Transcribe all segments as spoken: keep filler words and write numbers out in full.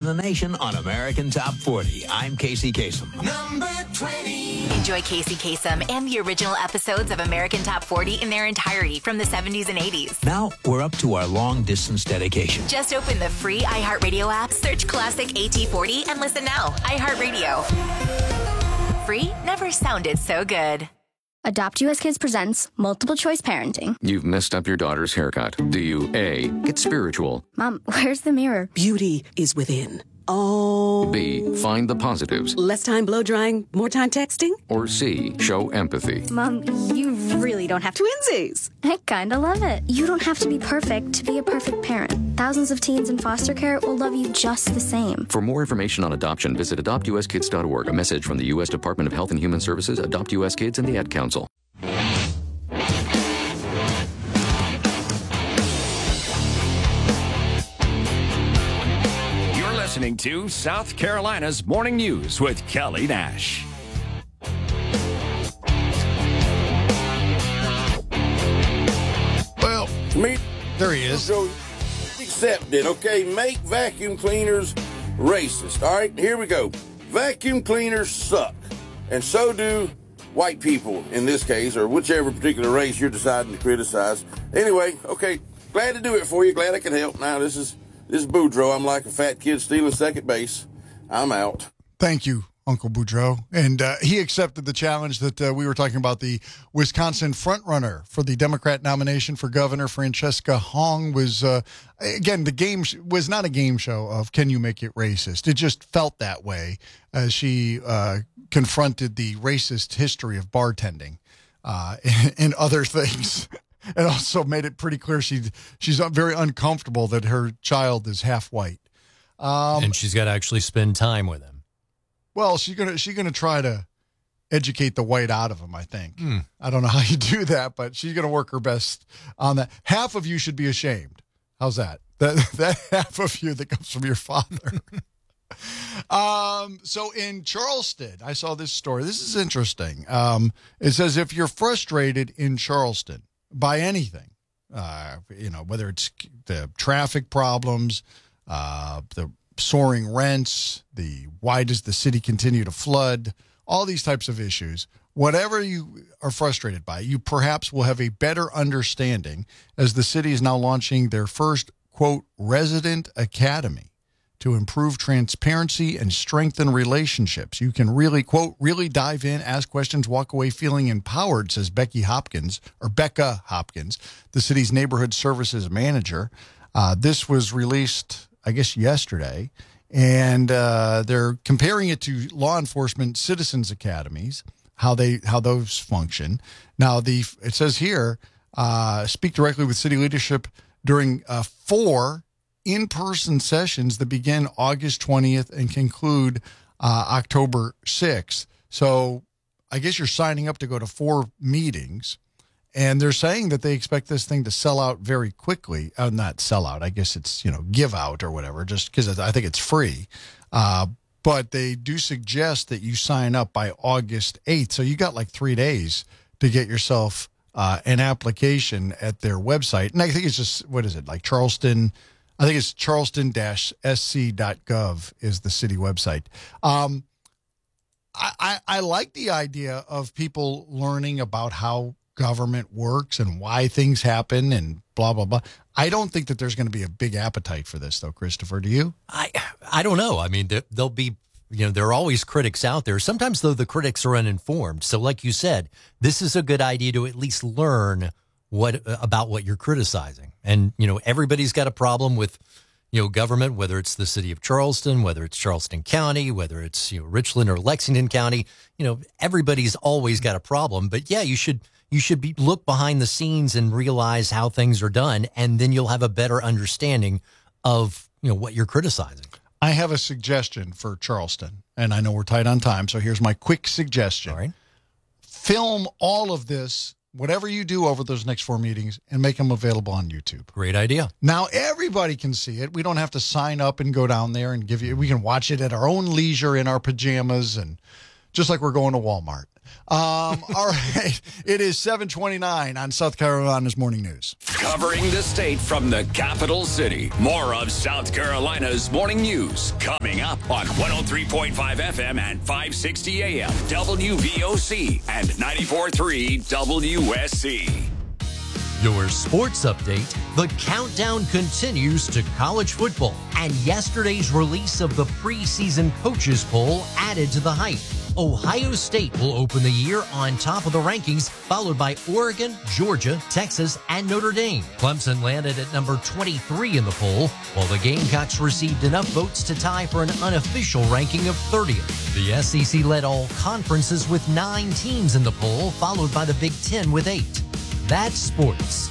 the nation on American Top forty. I'm Casey Kasem. Number twenty. Enjoy Casey Kasem and the original episodes of American Top forty in their entirety from the seventies and eighties. Now we're up to our long-distance dedication. Just open the free iHeartRadio app, search Classic A T forty, and listen now. iHeartRadio. Free never sounded so good. Adopt U S Kids presents Multiple Choice Parenting. You've messed up your daughter's haircut. Do you A, get spiritual? Mom, where's the mirror? Beauty is within. Oh. B, find the positives? Less time blow drying, more time texting? Or C, show empathy? Mom, you really don't have to. Twinsies. I kinda love it. You don't have to be perfect to be a perfect parent. Thousands of teens in foster care will love you just the same. For more information on adoption, visit adopt u s kids dot org. A message from the U S Department of Health and Human Services, Adopt U S Kids, and the Ad Council. You're listening to South Carolina's Morning News with Kelly Nash. Well, Me, there he is. So accept it, okay? Make vacuum cleaners racist. All right, here we go. Vacuum cleaners suck, and so do white people in this case, or whichever particular race you're deciding to criticize. Anyway, okay, glad to do it for you. Glad I can help. Now this is this is Boudreaux. I'm like a fat kid stealing second base. I'm out. Thank you, Uncle Boudreaux. And uh, he accepted the challenge that uh, we were talking about. The Wisconsin frontrunner for the Democrat nomination for governor, Francesca Hong, was, uh, again, the game sh- was not a game show of can you make it racist. It just felt that way as she uh, confronted the racist history of bartending uh, and other things. And also made it pretty clear she she's very uncomfortable that her child is half white. Um, and she's got to actually spend time with him. Well, she's gonna she's gonna try to educate the white out of him, I think. Mm. I don't know how you do that, but she's gonna work her best on that. Half of you should be ashamed. How's that? That that half of you that comes from your father. um. So in Charleston, I saw this story. This is interesting. Um. It says if you're frustrated in Charleston by anything, uh, you know, whether it's the traffic problems, uh, the soaring rents, the why does the city continue to flood, all these types of issues, whatever you are frustrated by, you perhaps will have a better understanding as the city is now launching their first, quote, resident academy to improve transparency and strengthen relationships. You can really, quote, really dive in, ask questions, walk away feeling empowered, says Becky Hopkins, or Becca Hopkins, the city's neighborhood services manager. Uh, this was released, I guess, yesterday, and uh, they're comparing it to law enforcement citizens academies, how they how those function. Now, the it says here, uh, speak directly with city leadership during uh, four in-person sessions that begin August twentieth and conclude uh, October sixth. So I guess you're signing up to go to four meetings. And they're saying that they expect this thing to sell out very quickly. Uh, not sell out. I guess it's, you know, give out or whatever, just because I think it's free. Uh, but they do suggest that you sign up by August eighth. So you got like three days to get yourself uh, an application at their website. And I think it's just, what is it, like Charleston? I think it's charleston dash s c dot gov is the city website. Um, I, I, I like the idea of people learning about how government works and why things happen and blah, blah, blah. I don't think that there's going to be a big appetite for this, though, Christopher. Do you? I I don't know. I mean, there, there'll be, you know, there are always critics out there. Sometimes, though, the critics are uninformed. So like you said, this is a good idea to at least learn what about what you're criticizing. And, you know, everybody's got a problem with, you know, government, whether it's the city of Charleston, whether it's Charleston County, whether it's, you know, Richland or Lexington County. You know, everybody's always got a problem. But, yeah, you should you should be look behind the scenes and realize how things are done, and then you'll have a better understanding of, you know, what you're criticizing. I have a suggestion for Charleston, and I know we're tight on time, so here's my quick suggestion. All right. Film all of this, whatever you do over those next four meetings, and make them available on YouTube. Great idea. Now, everybody can see it. We don't have to sign up and go down there and give you, we can watch it at our own leisure in our pajamas, and just like we're going to Walmart. Um, all right. It is seven twenty-nine on South Carolina's Morning News. Covering the state from the capital city. More of South Carolina's Morning News coming up on one oh three point five F M and five sixty A M W V O C and ninety-four point three W S C. Your sports update. The countdown continues to college football, and yesterday's release of the preseason coaches poll added to the hype. Ohio State will open the year on top of the rankings, followed by Oregon, Georgia, Texas, and Notre Dame. Clemson landed at number twenty-three in the poll, while the Gamecocks received enough votes to tie for an unofficial ranking of thirtieth. The S E C led all conferences with nine teams in the poll, followed by the Big Ten with eight. That's sports.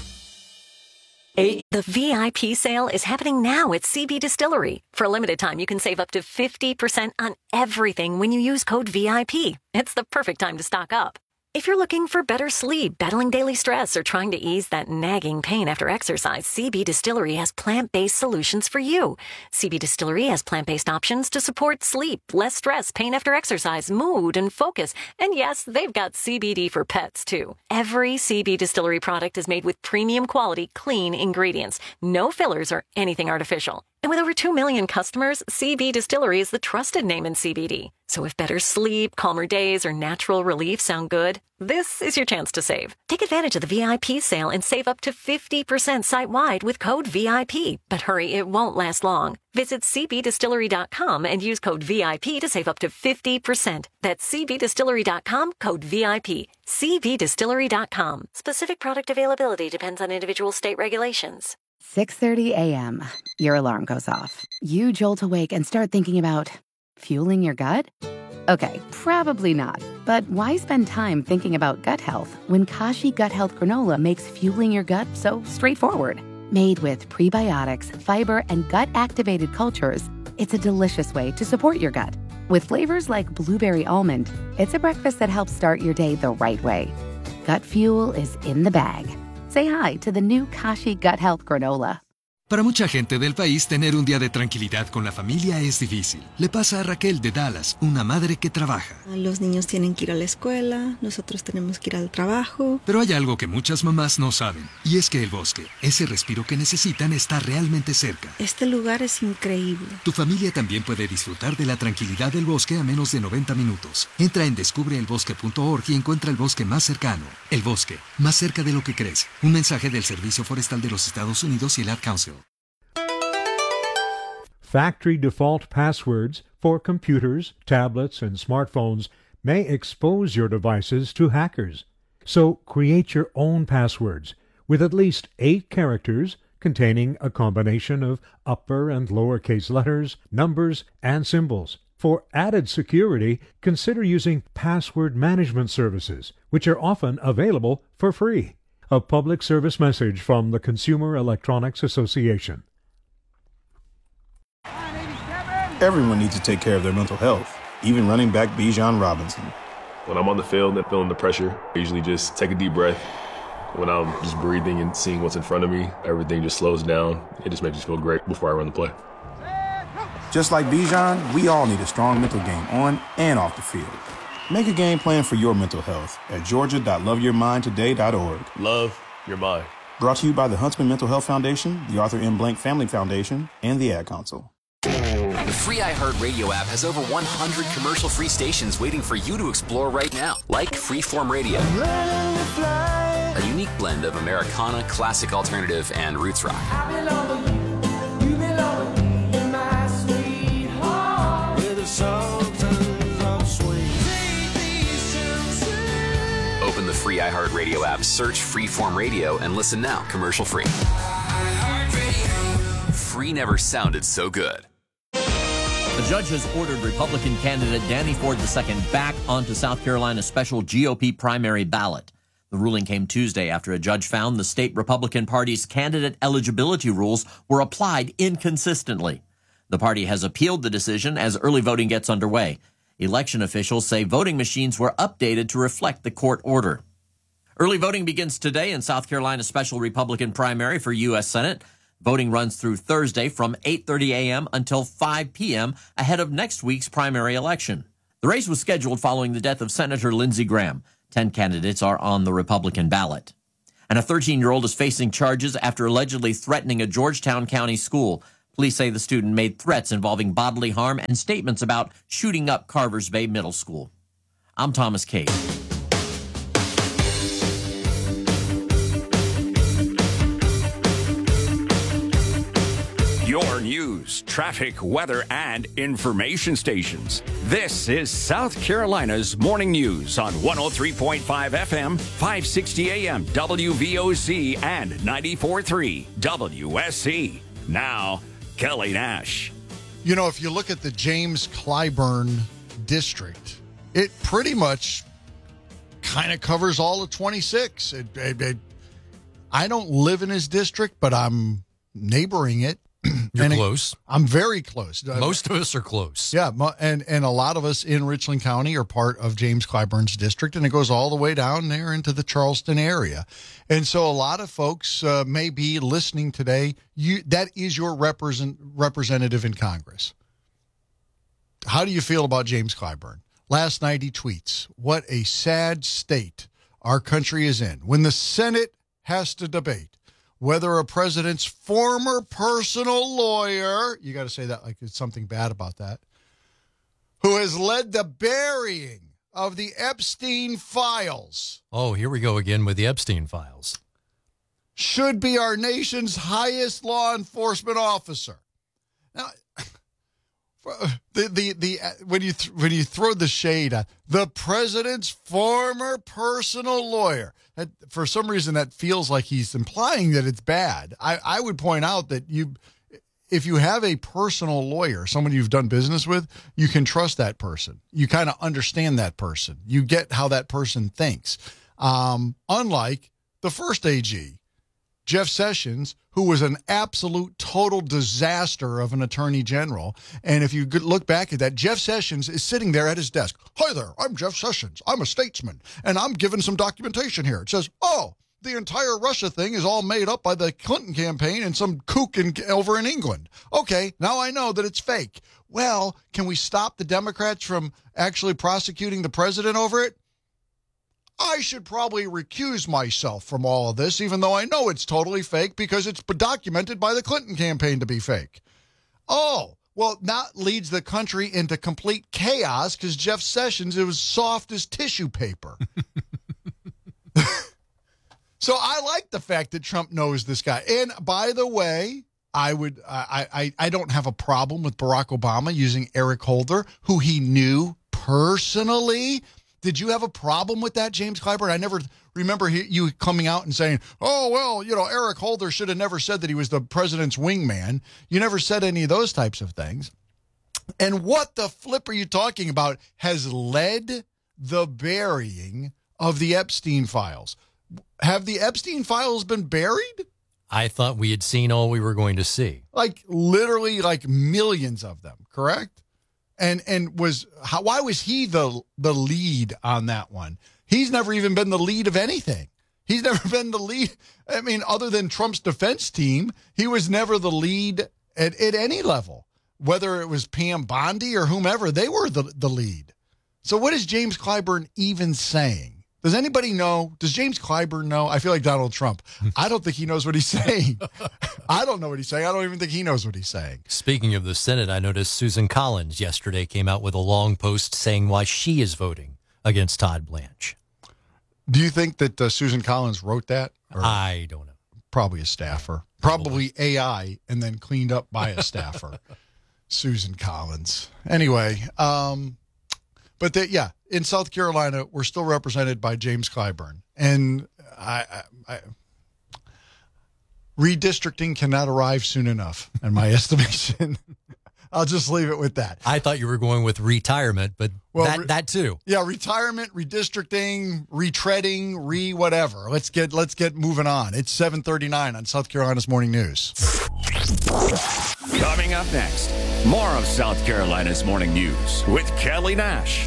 The V I P sale is happening now at C B Distillery. For a limited time, you can save up to fifty percent on everything when you use code V I P. It's the perfect time to stock up. If you're looking for better sleep, battling daily stress, or trying to ease that nagging pain after exercise, C B Distillery has plant-based solutions for you. C B Distillery has plant-based options to support sleep, less stress, pain after exercise, mood, and focus. And yes, they've got C B D for pets, too. Every C B Distillery product is made with premium quality, clean ingredients. No fillers or anything artificial. And with over two million customers, C B Distillery is the trusted name in C B D. So if better sleep, calmer days, or natural relief sound good, this is your chance to save. Take advantage of the V I P sale and save up to fifty percent site-wide with code V I P. But hurry, it won't last long. Visit C B distillery dot com and use code V I P to save up to fifty percent. That's C B distillery dot com, code V I P. C B distillery dot com. Specific product availability depends on individual state regulations. six thirty a.m. Your alarm goes off. You jolt awake and start thinking about fueling your gut? Okay, probably not. But why spend time thinking about gut health when Kashi Gut Health Granola makes fueling your gut so straightforward? Made with prebiotics, fiber, and gut-activated cultures, it's a delicious way to support your gut. With flavors like blueberry almond, it's a breakfast that helps start your day the right way. Gut fuel is in the bag. Say hi to the new Kashi Gut Health Granola. Para mucha gente del país, tener un día de tranquilidad con la familia es difícil. Le pasa a Raquel de Dallas, una madre que trabaja. Los niños tienen que ir a la escuela, nosotros tenemos que ir al trabajo. Pero hay algo que muchas mamás no saben, y es que el bosque, ese respiro que necesitan, está realmente cerca. Este lugar es increíble. Tu familia también puede disfrutar de la tranquilidad del bosque a menos de noventa minutos. Entra en descubre el bosque punto org y encuentra el bosque más cercano. El bosque, más cerca de lo que crees. Un mensaje del Servicio Forestal de los Estados Unidos y el Ad Council. Factory default passwords for computers, tablets, and smartphones may expose your devices to hackers. So create your own passwords with at least eight characters containing a combination of upper and lowercase letters, numbers, and symbols. For added security, consider using password management services, which are often available for free. A public service message from the Consumer Electronics Association. Everyone needs to take care of their mental health, even running back Bijan Robinson. When I'm on the field and feeling the pressure, I usually just take a deep breath. When I'm just breathing and seeing what's in front of me, everything just slows down. It just makes me feel great before I run the play. Just like Bijan, we all need a strong mental game on and off the field. Make a game plan for your mental health at georgia dot love your mind today dot org. Love your mind. Brought to you by the Huntsman Mental Health Foundation, the Arthur M. Blank Family Foundation, and the Ad Council. The free iHeartRadio app has over one hundred commercial-free stations waiting for you to explore right now, like Freeform Radio, a unique blend of Americana, classic alternative, and roots rock. Open the free iHeartRadio app, search Freeform Radio, and listen now, commercial-free. Free never sounded so good. The judge has ordered Republican candidate Danny Ford the Second back onto South Carolina's special G O P primary ballot. The ruling came Tuesday after a judge found the state Republican Party's candidate eligibility rules were applied inconsistently. The party has appealed the decision as early voting gets underway. Election officials say voting machines were updated to reflect the court order. Early voting begins today in South Carolina's special Republican primary for U S Senate. Voting runs through Thursday from eight thirty a.m. until five p.m. ahead of next week's primary election. The race was scheduled following the death of Senator Lindsey Graham. Ten candidates are on the Republican ballot. And a thirteen-year-old is facing charges after allegedly threatening a Georgetown County school. Police say the student made threats involving bodily harm and statements about shooting up Carvers Bay Middle School. I'm Thomas Cade. Your news, traffic, weather, and information stations. This is South Carolina's Morning News on one oh three point five F M, five sixty A M, W V O C, and ninety-four point three W S C. Now, Kelly Nash. You know, if you look at the James Clyburn district, it pretty much kind of covers all of twenty-six. It, it, it, I don't live in his district, but I'm neighboring it. You're and close. It, I'm very close. Most of us are close. Yeah, and, and a lot of us in Richland County are part of James Clyburn's district, and it goes all the way down there into the Charleston area. And so a lot of folks uh, may be listening today. You That is your represent, representative in Congress. How do you feel about James Clyburn? Last night he tweets, "What a sad state our country is in when the Senate has to debate whether a president's former personal lawyer," you got to say that like it's something bad about that, "who has led the burying of the Epstein files." Oh, here we go again with the Epstein files. "Should be our nation's highest law enforcement officer." Now, the the the when you th- when you throw the shade at the president's former personal lawyer, that, for some reason that feels like he's implying that it's bad. I, I would point out that you, if you have a personal lawyer, someone you've done business with, you can trust that person. You kind of understand that person. You get how that person thinks. Um, unlike the first A G, Jeff Sessions, who was an absolute total disaster of an attorney general. And if you look back at that, Jeff Sessions is sitting there at his desk. "Hi there, I'm Jeff Sessions. I'm a statesman, and I'm given some documentation here." It says, "Oh, the entire Russia thing is all made up by the Clinton campaign and some kook in, over in England. Okay, now I know that it's fake. Well, can we stop the Democrats from actually prosecuting the president over it? I should probably recuse myself from all of this, even though I know it's totally fake because it's documented by the Clinton campaign to be fake." Oh, well, that leads the country into complete chaos because Jeff Sessions is soft as tissue paper. So I like the fact that Trump knows this guy. And by the way, I would I, I, I don't have a problem with Barack Obama using Eric Holder, who he knew personally. Did you have a problem with that, James Clyburn? I never remember he, you coming out and saying, "Oh, well, you know, Eric Holder should have never said that he was the president's wingman." You never said any of those types of things. And what the flip are you talking about has led the burying of the Epstein files? Have the Epstein files been buried? I thought we had seen all we were going to see. Like literally like millions of them, correct? And and was how, why was he the the lead on that one? He's never even been the lead of anything. He's never been the lead. I mean, other than Trump's defense team, he was never the lead at, at any level. Whether it was Pam Bondi or whomever, they were the, the lead. So what is James Clyburn even saying? Does anybody know? Does James Clyburn know? I feel like Donald Trump. I don't think he knows what he's saying. I don't know what he's saying. I don't even think he knows what he's saying. Speaking of the Senate, I noticed Susan Collins yesterday came out with a long post saying why she is voting against Todd Blanche. Do you think that uh, Susan Collins wrote that? Or I don't know. Probably a staffer. Probably. probably A I and then cleaned up by a staffer. Susan Collins. Anyway, um, but the, yeah, in South Carolina, we're still represented by James Clyburn. And I, I, I, redistricting cannot arrive soon enough, in my estimation. I'll just leave it with that. I thought you were going with retirement, but well, that, re- that too. Yeah, retirement, redistricting, retreading, re whatever. Let's get let's get moving on. It's seven thirty-nine on South Carolina's Morning News. Coming up next, more of South Carolina's Morning News with Kelly Nash.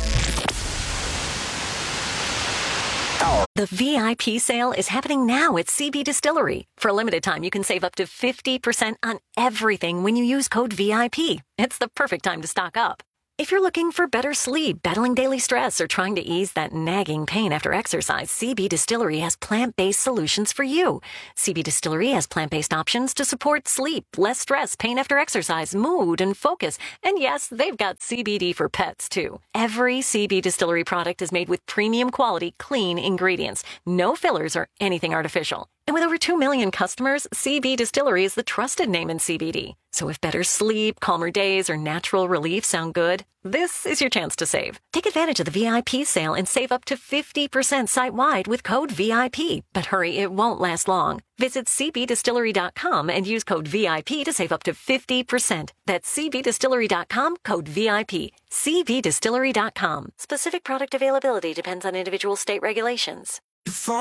The V I P sale is happening now at C B Distillery. For a limited time, you can save up to fifty percent on everything when you use code V I P. It's the perfect time to stock up. If you're looking for better sleep, battling daily stress, or trying to ease that nagging pain after exercise, C B Distillery has plant-based solutions for you. C B Distillery has plant-based options to support sleep, less stress, pain after exercise, mood, and focus. And yes, they've got C B D for pets, too. Every C B Distillery product is made with premium quality, clean ingredients. No fillers or anything artificial. And with over two million customers, C B Distillery is the trusted name in C B D. So if better sleep, calmer days, or natural relief sound good, this is your chance to save. Take advantage of the V I P sale and save up to fifty percent site-wide with code V I P. But hurry, it won't last long. Visit C B distillery dot com and use code V I P to save up to fifty percent. That's C B distillery dot com, code V I P. C B distillery dot com. Specific product availability depends on individual state regulations. For